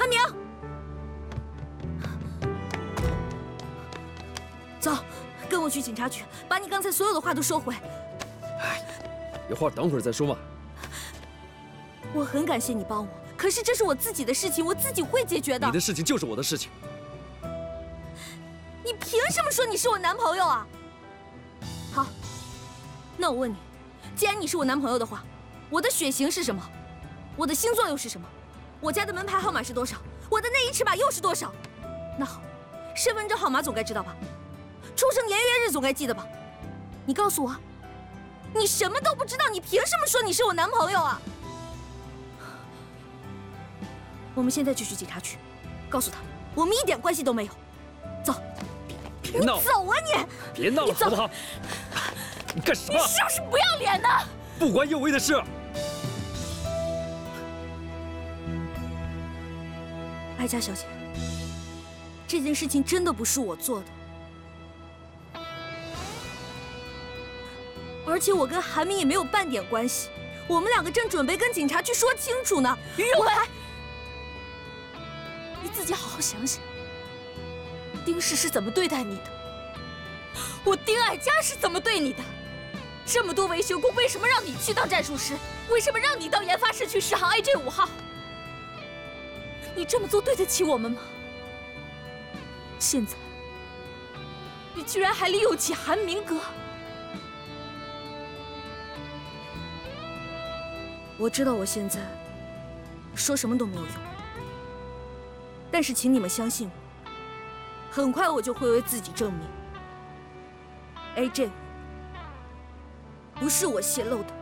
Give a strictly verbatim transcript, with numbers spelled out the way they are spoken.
韩明，走，跟我去警察局，把你刚才所有的话都收回。 哎，有话等会儿再说嘛。 我很感谢你帮我，可是这是我自己的事情，我自己会解决的。 你的事情就是我的事情。 你凭什么说你是我男朋友啊？好，那我问你，既然你是我男朋友的话，我的血型是什么？我的星座又是什么？我家的门牌号码是多少？我的内衣尺码又是多少？那好，身份证号码总该知道吧？出生年月日总该记得吧？你告诉我，你什么都不知道，你凭什么说你是我男朋友啊？我们现在就去警察局，告诉他我们一点关系都没有。走， 别闹了， 你走啊你！ 别闹了，好不好？你干什么？ 你是不是不要脸呢？ 不关佑威的事。 哀家小姐，这件事情真的不是我做的，而且我跟韩明也没有半点关系。我们两个正准备跟警察去说清楚呢。于有为，你自己好好想想，丁氏是怎么对待你的？我丁爱家是怎么对你的？这么多维修工，为什么让你去当战术师？为什么让你到研发室去试航 A J 五号？你这么做对得起我们吗？现在，你居然还利用起韩明哥！我知道我现在说什么都没有用，但是请你们相信我，很快我就会为自己证明 ，A J 不是我泄露的。